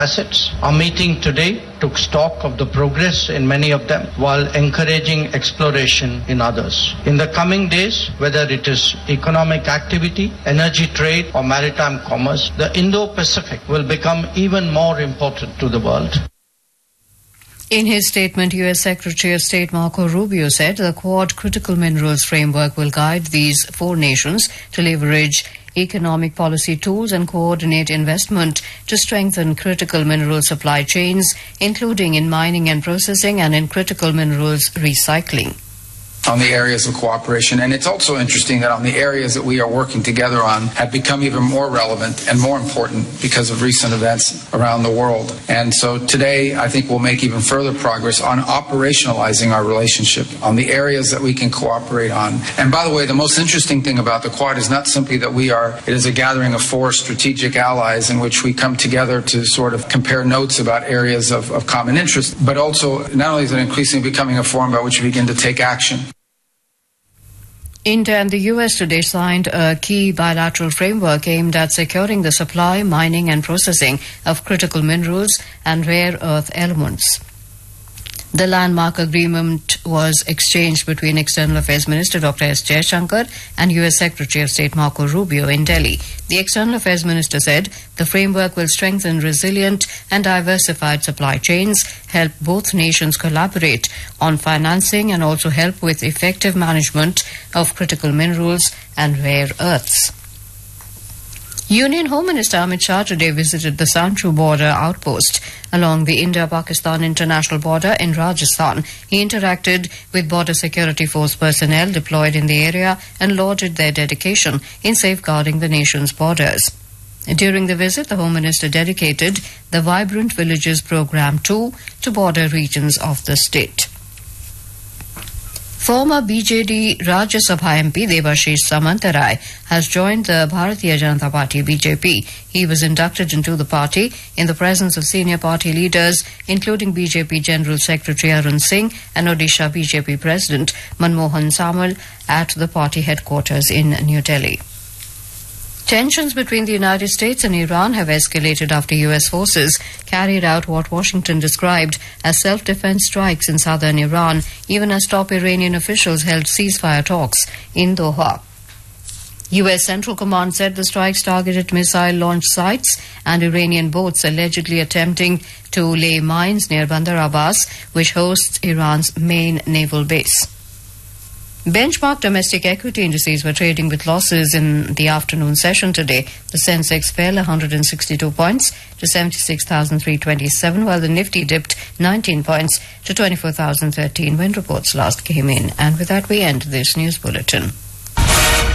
assets. Our meeting today took stock of the progress in many of them while encouraging exploration in others. In the coming days, whether it is economic activity, energy trade or maritime commerce, the Indo-Pacific will become even more important to the world. In his statement, U.S. Secretary of State Marco Rubio said the Quad Critical Minerals Framework will guide these four nations to leverage economic policy tools and coordinate investment to strengthen critical mineral supply chains, including in mining and processing and in critical minerals recycling. On the areas of cooperation. And it's also interesting that on the areas that we are working together on have become even more relevant and more important because of recent events around the world. And so today, I think we'll make even further progress on operationalizing our relationship on the areas that we can cooperate on. And by the way, the most interesting thing about the Quad is not simply that it is a gathering of four strategic allies in which we come together to sort of compare notes about areas of common interest, but also not only is it increasingly becoming a forum by which we begin to take action. India and the U.S. today signed a key bilateral framework aimed at securing the supply, mining and processing of critical minerals and rare earth elements. The landmark agreement was exchanged between External Affairs Minister Dr. S. Jaishankar and U.S. Secretary of State Marco Rubio in Delhi. The External Affairs Minister said the framework will strengthen resilient and diversified supply chains, help both nations collaborate on financing and also help with effective management of critical minerals and rare earths. Union Home Minister Amit Shah today visited the Sanchu border outpost along the India-Pakistan international border in Rajasthan. He interacted with Border Security Force personnel deployed in the area and lauded their dedication in safeguarding the nation's borders. During the visit, the Home Minister dedicated the Vibrant Villages Programme 2 to border regions of the state. Former BJD Rajya Sabha MP Debashish Samantarai has joined the Bharatiya Janata Party BJP. He was inducted into the party in the presence of senior party leaders including BJP General Secretary Arun Singh and Odisha BJP President Manmohan Samal at the party headquarters in New Delhi. Tensions between the United States and Iran have escalated after U.S. forces carried out what Washington described as self-defense strikes in southern Iran, even as top Iranian officials held ceasefire talks in Doha. U.S. Central Command said the strikes targeted missile launch sites and Iranian boats allegedly attempting to lay mines near Bandar Abbas, which hosts Iran's main naval base. Benchmark domestic equity indices were trading with losses in the afternoon session today. The Sensex fell 162 points to 76,327, while the Nifty dipped 19 points to 24,013 when reports last came in. And with that, we end this news bulletin.